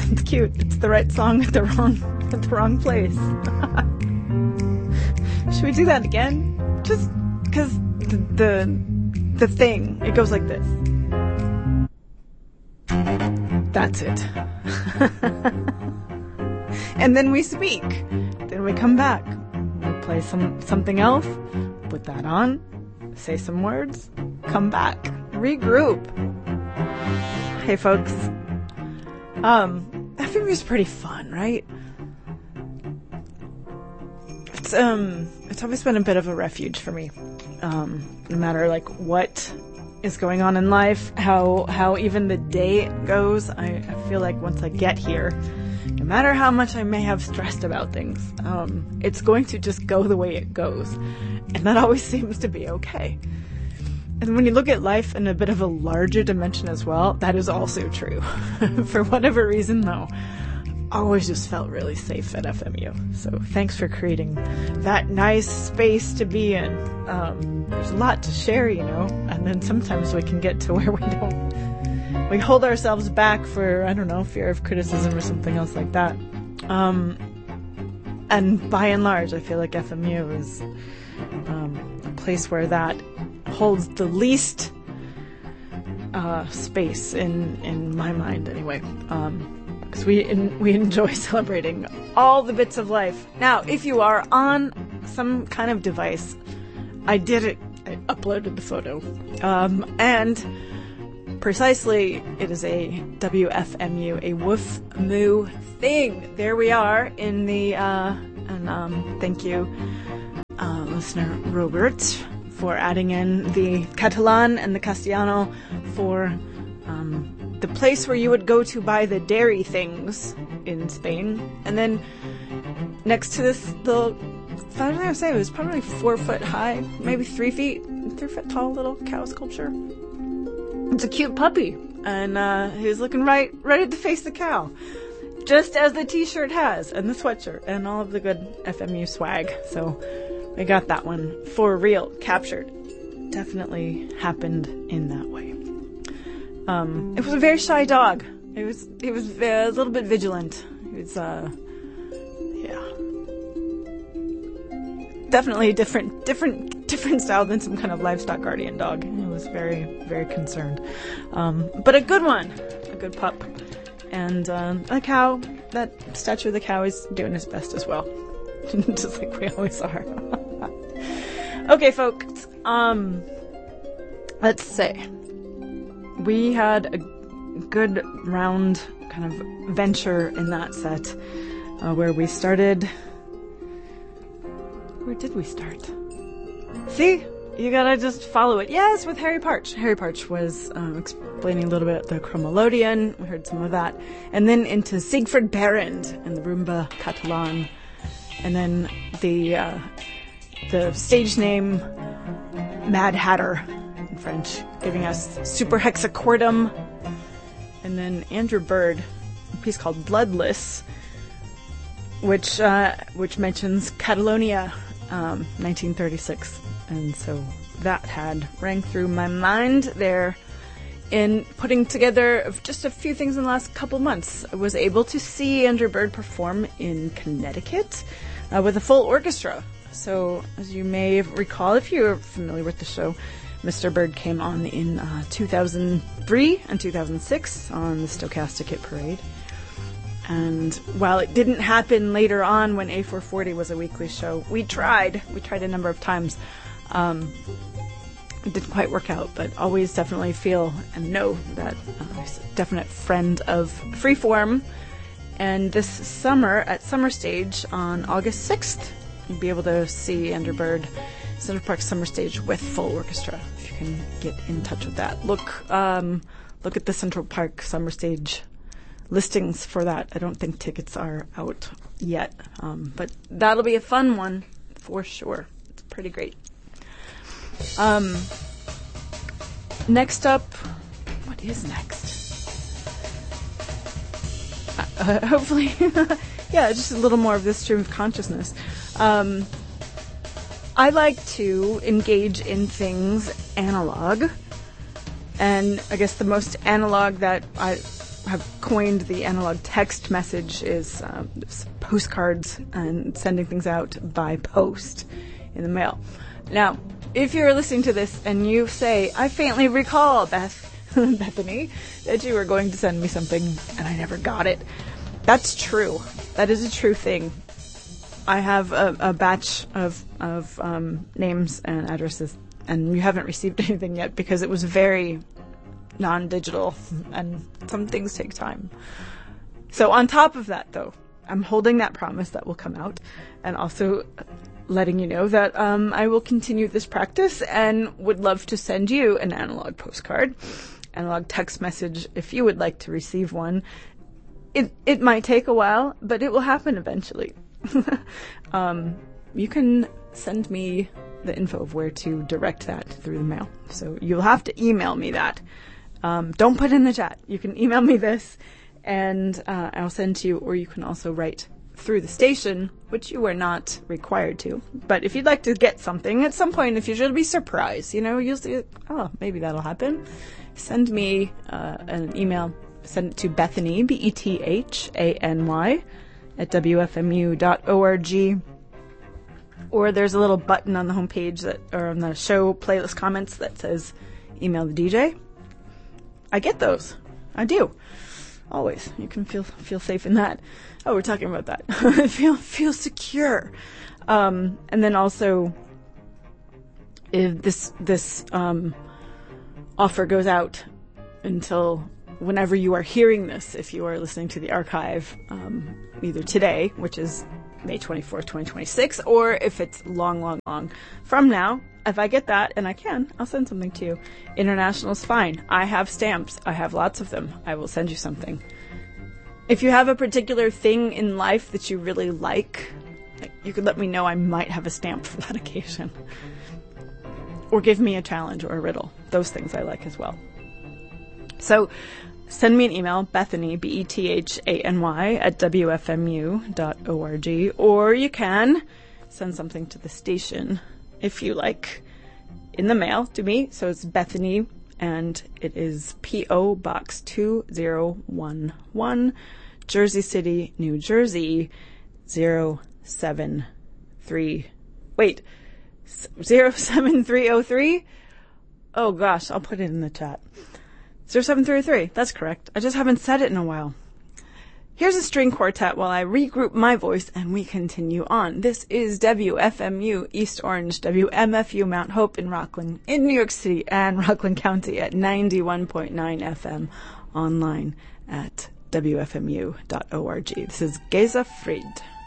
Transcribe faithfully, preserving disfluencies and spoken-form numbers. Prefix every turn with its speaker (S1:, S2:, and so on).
S1: It's cute. It's the right song at the wrong at the wrong place. Should we do that again? Just because the, the the thing, it goes like this. That's it. And then we speak. Then we come back. We play some something else. Put that on. Say some words. Come back. Regroup. Hey, folks. Um, F M U is pretty fun, right? It's um, it's always been a bit of a refuge for me. Um, no matter like what is going on in life, how how even the day goes, I, I feel like once I get here, no matter how much I may have stressed about things, um, it's going to just go the way it goes, and that always seems to be okay. And when you look at life in a bit of a larger dimension as well, that is also true. For whatever reason, though, I always just felt really safe at F M U. So thanks for creating that nice space to be in. Um, there's a lot to share, you know, and then sometimes we can get to where we don't, we hold ourselves back for, I don't know, fear of criticism or something else like that. Um, and by and large, I feel like F M U is um, a place where that holds the least uh, space in, in my mind, anyway. Um, because we in, we enjoy celebrating all the bits of life. Now, if you are on some kind of device, I did it. I uploaded the photo, um, and precisely, it is a W F M U, a woof moo thing. There we are in the uh, and um, thank you, uh, listener Robert, for adding in the Catalan and the Castellano for um, the place where you would go to buy the dairy things in Spain. And then next to this little, I don't know, say it was probably four foot high, maybe three feet, three foot tall little cow sculpture. It's a cute puppy, and uh, he's looking right, right at the face of the cow, just as the T-shirt has, and the sweatshirt, and all of the good F M U swag. So we got that one for real, captured. Definitely happened in that way. Um, it was a very shy dog. It was, it was a little bit vigilant. It was, uh, yeah, definitely a different, different, different style than some kind of livestock guardian dog. It was very, very concerned. Um, but a good one, a good pup, and uh, a cow. That statue of the cow is doing his best as well, just like we always are. Okay, folks. Um, let's say we had a good round kind of venture in that set, uh, where we started. Where did we start? See, you gotta just follow it. Yes, with Harry Partch. Harry Partch was um, explaining a little bit the Chromolodion. We heard some of that, and then into Siegfried Berend and the Rumba Catalan, and then the uh, the stage name Mad Hatter in French, giving us Super Hexachordum, and then Andrew Bird, a piece called Bloodless, which uh, which mentions Catalonia, um, nineteen thirty-six, and so that had rang through my mind there in putting together just a few things in the last couple months. I was able to see Andrew Bird perform in Connecticut uh, with a full orchestra. So, as you may recall, if you're familiar with the show, Mister Bird came on in uh, two thousand three and two thousand six on the Stochastic Hit Parade. And while it didn't happen later on when A four forty was a weekly show, we tried. We tried a number of times. Um, it didn't quite work out, but always definitely feel and know that uh, he's a definite friend of Freeform. And this summer at Summer Stage on August sixth, you'll be able to see Andrew Bird, Central Park Summer Stage with full orchestra. If you can get in touch with that, look um, look at the Central Park Summer Stage listings for that. I don't think tickets are out yet, um, but that'll be a fun one for sure. It's pretty great. Um, next up, what is next? Uh, hopefully, yeah, just a little more of this stream of consciousness. Um, I like to engage in things analog, and I guess the most analog that I have coined the analog text message is um, postcards and sending things out by post in the mail. Now, if you're listening to this and you say, I faintly recall, Beth, Bethany, that you were going to send me something and I never got it, that's true. That is a true thing. I have a, a batch of, of um, names and addresses, and you haven't received anything yet because it was very non-digital, and some things take time. So on top of that, though, I'm holding that promise that will come out, and also letting you know that um, I will continue this practice and would love to send you an analog postcard, analog text message, if you would like to receive one. It it might take a while, but it will happen eventually. um, you can send me the info of where to direct that through the mail. So you'll have to email me that. Um, don't put in the chat. You can email me this, and uh, I'll send to you, or you can also write through the station, which you are not required to. But if you'd like to get something at some point in the future, it'll be a surprise. You know, you'll see, oh, maybe that'll happen. Send me uh, an email. Send it to Bethany, B E T H A N Y, at W F M U dot org. Or there's a little button on the homepage that, or on the show playlist comments that says email the D J. I get those. I do. Always. You can feel feel safe in that. Oh, we're talking about that. feel feel secure. Um, and then also, if this this um, offer goes out until whenever you are hearing this, if you are listening to the archive, um, either today, which is May twenty-fourth, twenty twenty-six, or if it's long, long, long from now, if I get that, and I can, I'll send something to you. International's fine. I have stamps. I have lots of them. I will send you something. If you have a particular thing in life that you really like, you could let me know. I might have a stamp for that occasion. Or give me a challenge or a riddle. Those things I like as well. So, send me an email, Bethany, B E T H A N Y, at W F M U dot org, or you can send something to the station, if you like, in the mail to me. So it's Bethany, and it is P O Box two zero one one, Jersey City, New Jersey, zero seven three, wait, zero seven three oh three? Oh gosh, I'll put it in the chat. zero seven three three, that's correct. I just haven't said it in a while. Here's a string quartet while I regroup my voice and we continue on. This is W F M U East Orange, W M F U Mount Hope in Rockland, in New York City and Rockland County at ninety-one point nine F M, online at W F M U dot org. This is Geza Fried.